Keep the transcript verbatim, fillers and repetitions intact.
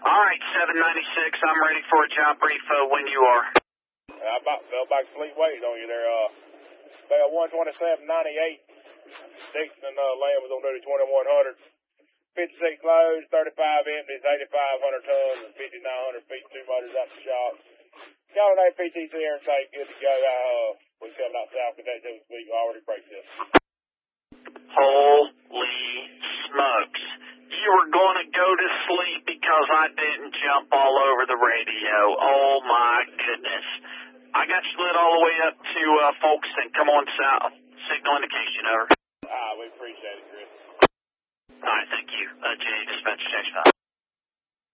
All right, seven ninety-six, I'm ready for a job brief uh, when you are. I about fell back fleet ways on you there. Uh, Bell one twenty-seven ninety-eight. Dixon uh, Lamb was on duty twenty-one hundred. fifty-six loads, thirty-five empties, eighty-five hundred tons, and fifty-nine hundred feet, two motors out the shop. Calling A P T C air intake, good to go. Uh, we coming out south today, this week, already break this. Holy smokes. You were going to go to sleep because I didn't jump all over the radio. Oh, my goodness. I got you lit all the way up to uh, Folkestone. Come on south. Signal indication, over. Ah, we appreciate it, Chris. All right, thank you. Uh, Jay, dispatch, change five.